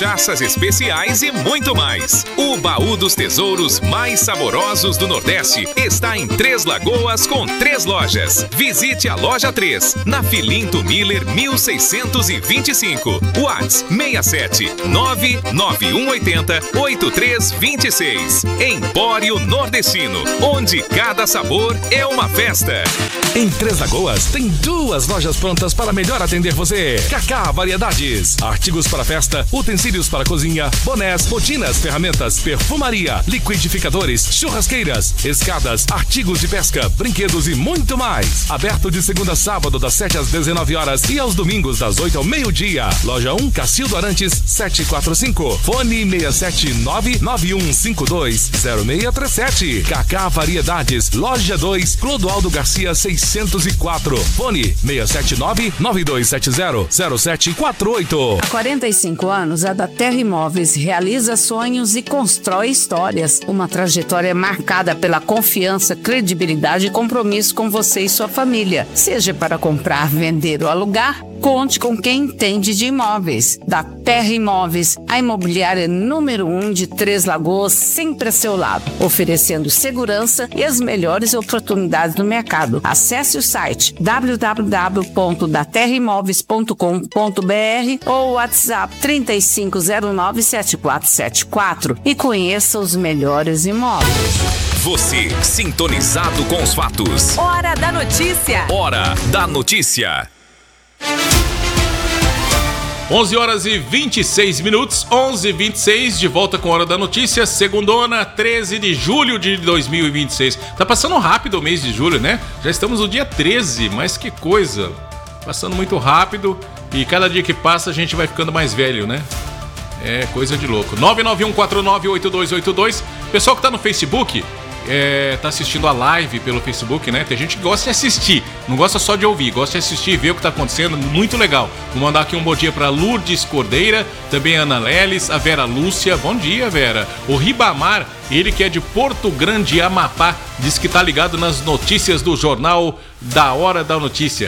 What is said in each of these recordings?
cachaças especiais e muito mais. O baú dos tesouros mais saborosos do Nordeste está em Três Lagoas com 3 lojas. Visite a loja 3, na Filinto Miller 1625. Whats 67 99180 8326. Empório Nordestino, onde cada sabor é uma festa. Em Três Lagoas tem 2 lojas prontas para melhor atender você. Cacá Variedades, artigos para festa, utensílios para cozinha, bonés, botinas, ferramentas, perfumaria, liquidificadores, churrasqueiras, escadas, artigos de pesca, brinquedos e muito mais. Aberto de segunda a sábado das 7 às 19 horas e aos domingos das 8 ao meio-dia. Loja 1, Cacildo Arantes, 745. Fone 67991520637. Cacá Variedades, Loja 2, Clodoaldo Garcia 604. Fone 67992700748. Há 45 anos, a da Terra Imóveis realiza sonhos e constrói histórias. Uma trajetória marcada pela confiança, credibilidade e compromisso com você e sua família. Seja para comprar, vender ou alugar, conte com quem entende de imóveis. Da Terra Imóveis, a imobiliária número 1 de Três Lagoas, sempre a seu lado, oferecendo segurança e as melhores oportunidades do mercado. Acesse o site www.daterraimoveis.com.br ou o WhatsApp 35097474 e conheça os melhores imóveis. Você, sintonizado com os fatos. Hora da notícia. Hora da notícia. 11 horas e 26 minutos, 11h26, de volta com a Hora da Notícia, segundona, 13 de julho de 2026. Tá passando rápido o mês de julho, né? Já estamos no dia 13, mas que coisa. Passando muito rápido e cada dia que passa a gente vai ficando mais velho, né? É coisa de louco. 991498282. Pessoal que tá no Facebook, tá assistindo a live pelo Facebook, né? Tem gente que gosta de assistir, não gosta só de ouvir, gosta de assistir e ver o que tá acontecendo, muito legal. Vou mandar aqui um bom dia pra Lourdes Cordeira, também a Ana Leles, a Vera Lúcia, bom dia, Vera. O Ribamar, ele que é de Porto Grande, Amapá, diz que tá ligado nas notícias do jornal da Hora da Notícia.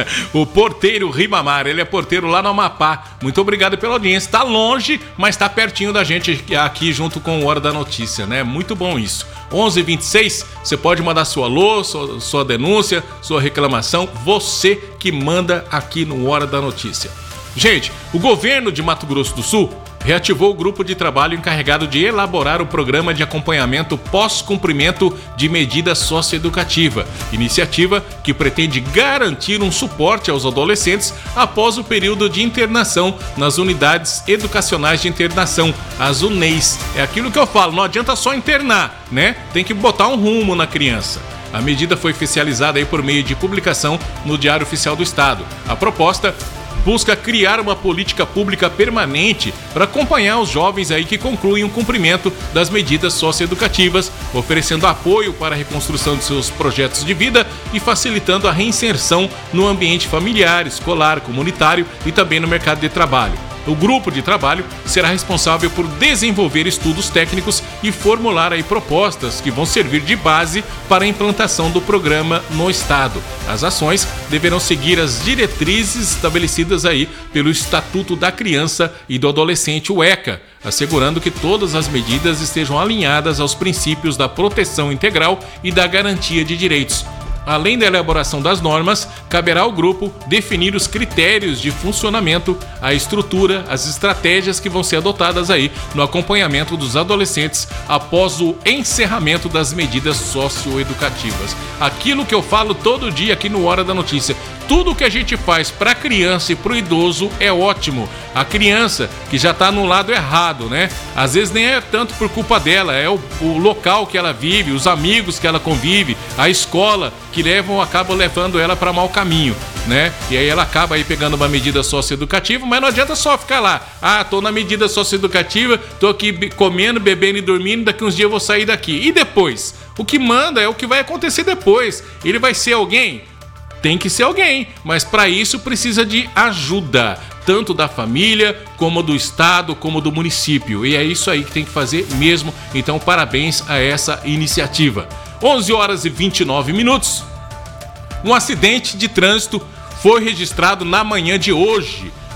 O porteiro Ribamar, ele é porteiro lá no Amapá. Muito obrigado pela audiência. Tá longe, mas tá pertinho da gente aqui junto com o Hora da Notícia, né? Muito bom isso. 11h26, você pode mandar sua alô, sua denúncia, sua reclamação. Você que manda aqui no Hora da Notícia. Gente, o governo de Mato Grosso do Sul reativou o grupo de trabalho encarregado de elaborar o programa de acompanhamento pós-cumprimento de medida socioeducativa, iniciativa que pretende garantir um suporte aos adolescentes após o período de internação nas unidades educacionais de internação, as UNEIs. É aquilo que eu falo, não adianta só internar, né? Tem que botar um rumo na criança. A medida foi oficializada aí por meio de publicação no Diário Oficial do Estado. A proposta busca criar uma política pública permanente para acompanhar os jovens aí que concluem o cumprimento das medidas socioeducativas, oferecendo apoio para a reconstrução de seus projetos de vida e facilitando a reinserção no ambiente familiar, escolar, comunitário e também no mercado de trabalho. O grupo de trabalho será responsável por desenvolver estudos técnicos e formular aí propostas que vão servir de base para a implantação do programa no estado. As ações deverão seguir as diretrizes estabelecidas aí pelo Estatuto da Criança e do Adolescente, o ECA, assegurando que todas as medidas estejam alinhadas aos princípios da proteção integral e da garantia de direitos. Além da elaboração das normas, caberá ao grupo definir os critérios de funcionamento, a estrutura, as estratégias que vão ser adotadas aí no acompanhamento dos adolescentes após o encerramento das medidas socioeducativas. Aquilo que eu falo todo dia aqui no Hora da Notícia. Tudo que a gente faz para a criança e para o idoso é ótimo. A criança que já está no lado errado, né? Às vezes nem é tanto por culpa dela, é o local que ela vive, os amigos que ela convive, a escola que acabam levando ela para mau caminho, né? E aí ela acaba aí pegando uma medida socioeducativa, mas não adianta só ficar lá. Ah, tô na medida socioeducativa, tô aqui comendo, bebendo e dormindo, daqui uns dias eu vou sair daqui. E depois? O que manda é o que vai acontecer depois. Ele vai ser alguém? Tem que ser alguém, mas para isso precisa de ajuda, tanto da família, como do estado, como do município. E é isso aí que tem que fazer mesmo. Então, parabéns a essa iniciativa. 11 horas e 29 minutos. Um acidente de trânsito foi registrado na manhã de hoje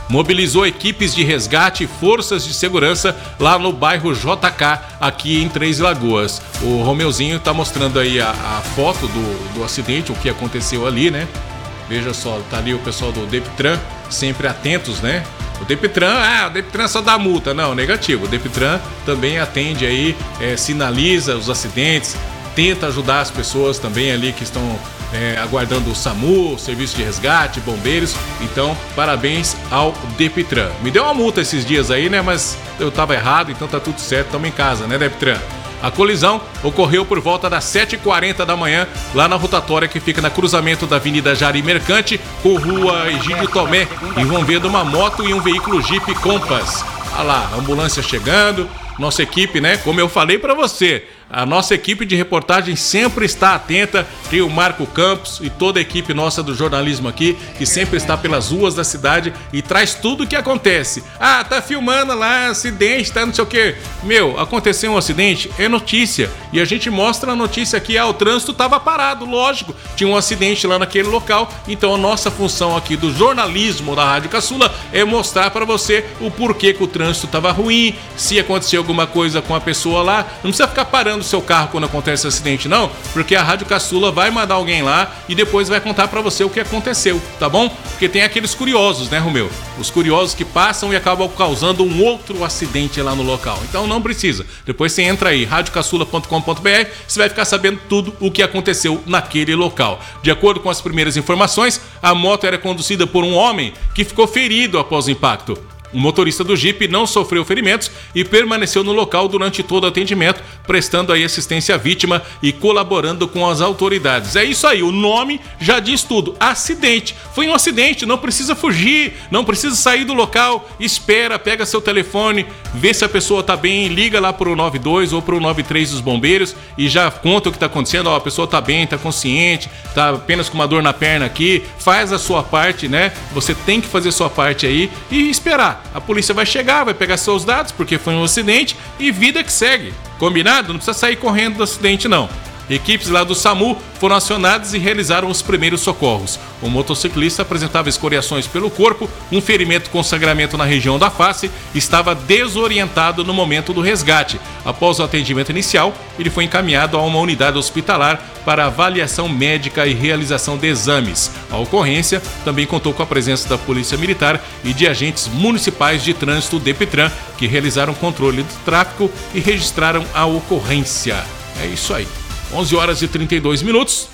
mobilizou equipes de resgate e forças de segurança lá no bairro JK, aqui em Três Lagoas. O Romeuzinho tá mostrando aí a foto do acidente, o que aconteceu ali, né? Veja só, tá ali o pessoal do Deptran, sempre atentos, né? O Deptran só dá multa. Não, negativo. O Deptran também atende aí, sinaliza os acidentes, tenta ajudar as pessoas também ali que estão aguardando o SAMU, serviço de resgate, bombeiros. Então, parabéns ao Deptran. Me deu uma multa esses dias aí, né? Mas eu tava errado, então tá tudo certo. Tamo em casa, né, Deptran? A colisão ocorreu por volta das 7h40 da manhã, lá na rotatória que fica no cruzamento da Avenida Jari Mercante com Rua Egídio Tomé, envolvendo uma moto e um veículo Jeep Compass. Olha lá, ambulância chegando, nossa equipe, né? Como eu falei pra você, a nossa equipe de reportagem sempre está atenta, tem o Marco Campos e toda a equipe nossa do jornalismo aqui, que sempre está pelas ruas da cidade e traz tudo o que acontece. Ah, tá filmando lá, acidente, tá não sei o quê. Meu, aconteceu um acidente, é notícia. E a gente mostra a notícia aqui, o trânsito estava parado, lógico. Tinha um acidente lá naquele local, então a nossa função aqui do jornalismo da Rádio Caçula é mostrar para você o porquê que o trânsito estava ruim, se aconteceu alguma coisa com a pessoa lá. Não precisa ficar parando o seu carro quando acontece acidente, não, porque a Rádio Caçula vai mandar alguém lá e depois vai contar pra você o que aconteceu, tá bom? Porque tem aqueles curiosos, né, Romeu? Os curiosos que passam e acabam causando um outro acidente lá no local. Então não precisa. Depois você entra aí, radiocaçula.com.br, você vai ficar sabendo tudo o que aconteceu naquele local. De acordo com as primeiras informações, a moto era conduzida por um homem que ficou ferido após o impacto. O motorista do Jeep não sofreu ferimentos e permaneceu no local durante todo o atendimento, prestando aí assistência à vítima e colaborando com as autoridades. É isso aí, o nome já diz tudo. Acidente. Foi um acidente, não precisa fugir, não precisa sair do local, espera, pega seu telefone, vê se a pessoa tá bem, liga lá pro 92 ou pro 93 dos bombeiros e já conta o que tá acontecendo. Ó, a pessoa tá bem, tá consciente, tá apenas com uma dor na perna aqui, faz a sua parte, né? Você tem que fazer a sua parte aí e esperar. A polícia vai chegar, vai pegar seus dados, porque foi um acidente e vida que segue. Combinado? Não precisa sair correndo do acidente, não. Equipes lá do SAMU foram acionadas e realizaram os primeiros socorros. O motociclista apresentava escoriações pelo corpo, um ferimento com sangramento na região da face, estava desorientado no momento do resgate. Após o atendimento inicial, ele foi encaminhado a uma unidade hospitalar para avaliação médica e realização de exames. A ocorrência também contou com a presença da Polícia Militar e de agentes municipais de trânsito Deptran, que realizaram controle do tráfego e registraram a ocorrência. É isso aí. 11 horas e 32 minutos.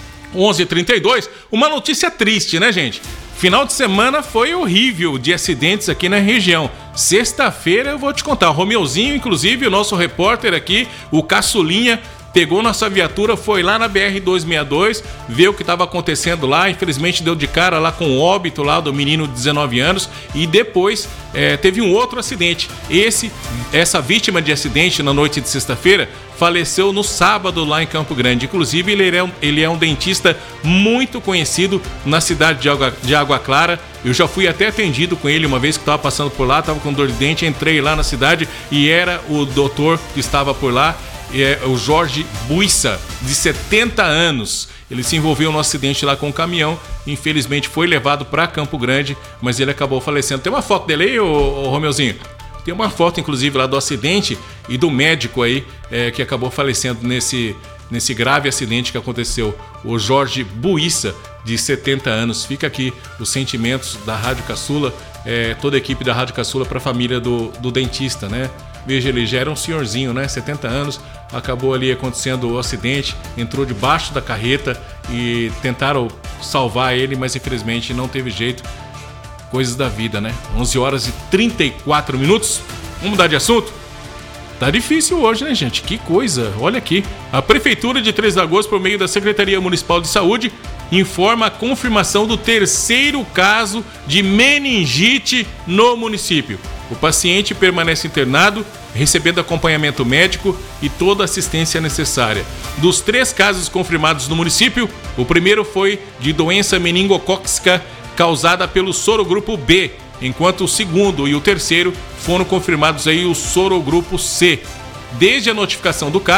11h32. Uma notícia triste, né, gente? Final de semana foi horrível de acidentes aqui na região. Sexta-feira eu vou te contar. O Romeuzinho, inclusive, o nosso repórter aqui, o Caçulinha, pegou nossa viatura, foi lá na BR-262, vê o que estava acontecendo lá, infelizmente deu de cara lá com o óbito lá do menino de 19 anos e depois teve um outro acidente. Essa vítima de acidente na noite de sexta-feira faleceu no sábado lá em Campo Grande. Inclusive ele é um dentista muito conhecido na cidade de Água Clara. Eu já fui até atendido com ele uma vez que estava passando por lá, estava com dor de dente, entrei lá na cidade e era o doutor que estava por lá. O Jorge Buissa, de 70 anos. Ele se envolveu no acidente lá com o caminhão. Infelizmente foi levado para Campo Grande, mas ele acabou falecendo. Tem uma foto dele aí, ô Romeuzinho? Tem uma foto, inclusive, lá do acidente e do médico aí que acabou falecendo nesse grave acidente que aconteceu. O Jorge Buissa, de 70 anos. Fica aqui os sentimentos da Rádio Caçula, toda a equipe da Rádio Caçula para a família do dentista, né? Veja, ele já era um senhorzinho, né? 70 anos, acabou ali acontecendo o acidente, entrou debaixo da carreta e tentaram salvar ele, mas infelizmente não teve jeito. Coisas da vida, né? 11 horas e 34 minutos. Vamos mudar de assunto? Tá difícil hoje, né, gente? Que coisa. Olha aqui. A Prefeitura de Três Lagoas, por meio da Secretaria Municipal de Saúde, informa a confirmação do terceiro caso de meningite no município. O paciente permanece internado, recebendo acompanhamento médico e toda a assistência necessária. Dos 3 casos confirmados no município, o primeiro foi de doença meningocócica causada pelo sorogrupo B, enquanto o segundo e o terceiro foram confirmados aí o sorogrupo C. Desde a notificação do caso,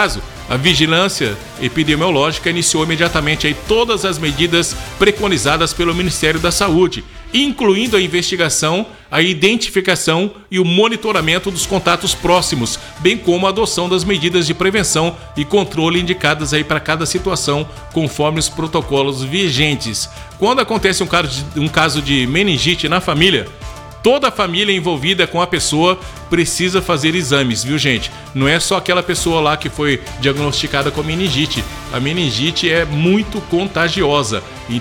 A vigilância epidemiológica iniciou imediatamente aí todas as medidas preconizadas pelo Ministério da Saúde, incluindo a investigação, a identificação e o monitoramento dos contatos próximos, bem como a adoção das medidas de prevenção e controle indicadas aí para cada situação, conforme os protocolos vigentes. Quando acontece um caso de meningite na família, toda a família envolvida com a pessoa precisa fazer exames, viu, gente? Não é só aquela pessoa lá que foi diagnosticada com meningite. A meningite é muito contagiosa.